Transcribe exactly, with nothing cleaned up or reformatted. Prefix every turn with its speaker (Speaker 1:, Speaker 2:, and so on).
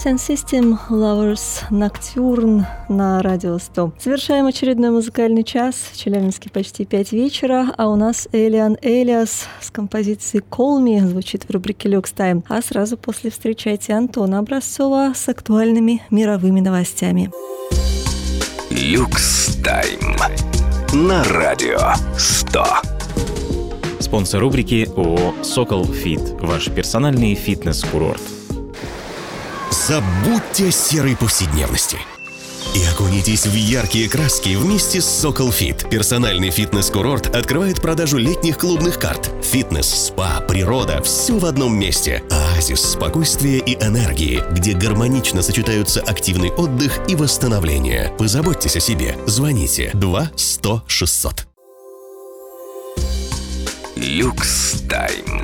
Speaker 1: Sound System, Lovers, Nocturne на Радио сто. Завершаем очередной музыкальный час. В Челябинске почти пять вечера, а у нас Элиан Элиас с композицией Call Me звучит в рубрике Lux Time. А сразу после встречайте Антона Образцова с актуальными мировыми новостями.
Speaker 2: Lux Time на Радио сто.
Speaker 3: Спонсор рубрики ООО «Сокол Фит». Ваш персональный фитнес-курорт.
Speaker 4: Забудьте о серой повседневности и окунитесь в яркие краски вместе с Сокол Фит. Персональный фитнес-курорт открывает продажу летних клубных карт. Фитнес, спа, природа – все в одном месте. Оазис спокойствия и энергии, где гармонично сочетаются активный отдых и восстановление. Позаботьтесь о себе. Звоните два сто шестьсот.
Speaker 2: Lux Time.